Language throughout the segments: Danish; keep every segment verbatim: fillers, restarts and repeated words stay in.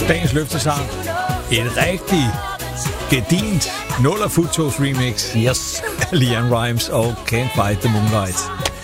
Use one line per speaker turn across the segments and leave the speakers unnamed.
Dagens løftesang. Et rigtig gedint nuller futtogs remix.
Yes.
Leanne Rimes og Can't Fight the Moonlight.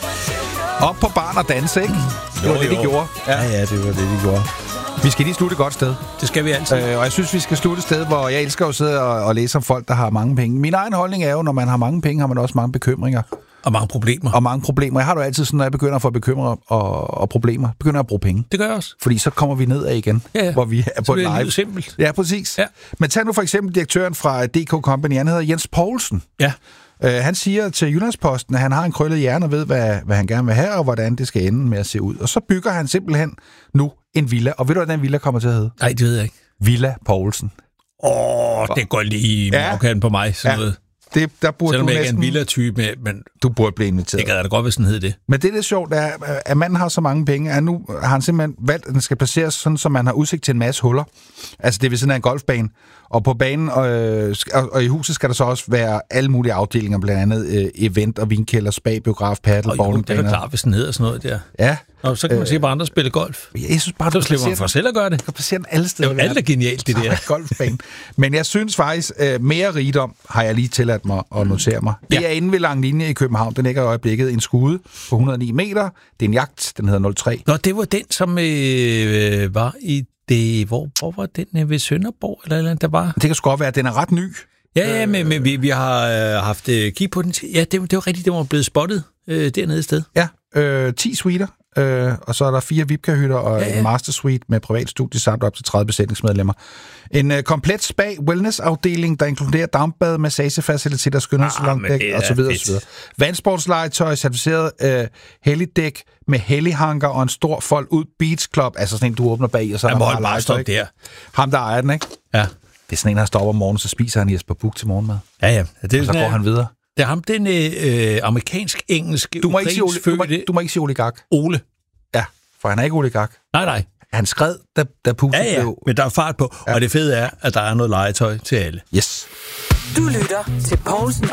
Op på barn og danse, ikke? Det
Jo,
var det, de
jo.
gjorde.
Ja, ja, det var det, de gjorde.
Vi skal lige slutte et godt sted.
Det skal vi altid.
Øh, og jeg synes, vi skal slutte et sted, hvor jeg elsker at sidde og, og læse om folk, der har mange penge. Min egen holdning er jo, når man har mange penge, har man også mange bekymringer.
Og mange problemer.
Og mange problemer. Jeg har jo altid sådan, når jeg begynder at få bekymringer og, og problemer, begynder at bruge penge.
Det gør jeg også.
Fordi så kommer vi nedad igen,
Ja, ja.
hvor vi er på et
det
live.
er simpelt.
Ja, præcis.
Ja.
Men tag nu for eksempel direktøren fra D K Company, han hedder Jens Poulsen.
Ja.
Uh, han siger til Jyllandsposten, at han har en krøllet hjerne og ved, hvad, hvad han gerne vil have, og hvordan det skal ende med at se ud. Og så bygger han simpelthen nu en villa. Og ved du, hvad den villa kommer til at hedde?
Nej, det ved jeg ikke.
Villa Poulsen.
Åh, det går lige i
Ja.
magkagen på mig. Sådan
Ja.
noget.
Det, der burde
Selvom
du
jeg ikke er
næsten...
en villa-type, men
Du burde blive inviteret.
det gad da godt, hvis den hed det.
Men det, der er sjovt, er, at manden har så mange penge, at nu har han simpelthen valgt, at den skal placeres sådan, så man har udsigt til en masse huller. Altså, det er ved siden af en golfbane. Og på banen øh, og, og i huset skal der så også være alle mulige afdelinger, blandt andet øh, event og vinkælder, spa, biograf, paddle,
Og jo, det er da
bowlingbaner.
klart, hvis den hedder sådan noget der.
Ja.
Og så kan man øh, se på andre spille golf.
Jeg synes bare,
Så
du
slipper man for selv at gøre det.
kan placere den alle steder.
Det er jo alt er genialt, det der.
Golfbane. Men jeg synes faktisk, øh, mere rigdom har jeg lige tilladt mig at notere mig. Det
Ja.
er inde ved Langlinje i København. Den ligger i øjeblikket en skude på et hundrede og ni meter. Det er en jagt. Den hedder nul tre.
Nå, det var den, som øh, var i det... Hvor, hvor var den? Øh, ved Sønderborg? Eller, eller andet, der var?
Det kan sgu godt være, at den er ret ny.
Ja, ja, men, men vi, vi har øh, haft øh, kig på den. Ja, det, det var rigtigt, det var blevet spottet øh, dernede i sted.
Ja, øh, ti suiter, øh, og så er der fire V I P-hytter og
Ja,
ja,
ja.
en master suite med privat studie samt op til tredive besætningsmedlemmer. En øh, komplet spa-wellness-afdeling, der inkluderer dampbad, massagefaciliteter, skønhedssalondæk
Ah,
og så videre, og så videre. Vandsportslegetøj, certificeret øh, helligdæk med hellighanker og en stor fold ud beach club, altså sådan en, du åbner bag, og så er
Jeg
der
må
bare
holde bare
legetøj,
stoppe
ikke?
der.
Ham, der ejer den, ikke?
Ja,
Det er sådan en, der står op om morgenen, så spiser han Jesper Buch til morgenmad,
ja, ja. Det,
og så går han videre.
Det er ham, den øh, amerikansk-engelske,
Du må, ikke sige, oli- du, må,
fødte
du må ikke sige oligark.
Ole.
Ja, for han er ikke oligark.
Nej, nej.
Han skred, da, da Putin
Ja, ja,
blev...
men der er fart på.
Ja.
Og det fede er, at der er noget legetøj til alle.
Yes.
Du lytter til Poulsen